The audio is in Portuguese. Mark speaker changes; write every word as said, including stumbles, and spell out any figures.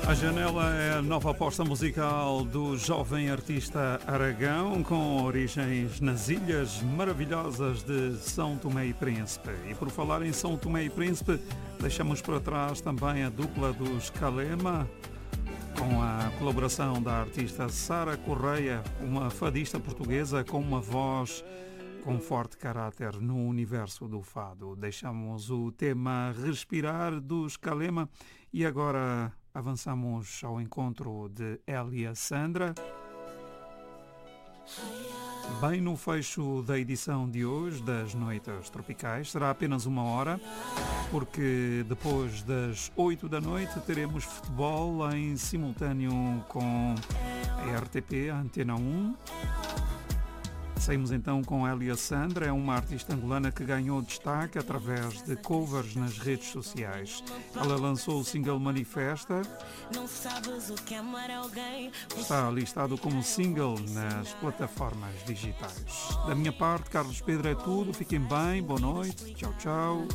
Speaker 1: A Janela é a nova aposta musical do jovem artista Aragão, com origens nas ilhas maravilhosas de São Tomé e Príncipe. E por falar em São Tomé e Príncipe, deixamos para trás também a dupla dos Calema, com a colaboração da artista Sara Correia, uma fadista portuguesa com uma voz com forte caráter no universo do fado. Deixamos o tema Respirar dos Calema e agora avançamos ao encontro de Hélia Sandra. Bem no fecho da edição de hoje das Noites Tropicais, será apenas uma hora, porque depois das oito da noite teremos futebol em simultâneo com a R T P, a Antena um. Saímos então com Hélia Sandra, é uma artista angolana que ganhou destaque através de covers nas redes sociais. Ela lançou o single Manifesta, está listado como single nas plataformas digitais. Da minha parte, Carlos Pedro é tudo, fiquem bem, boa noite, tchau, tchau.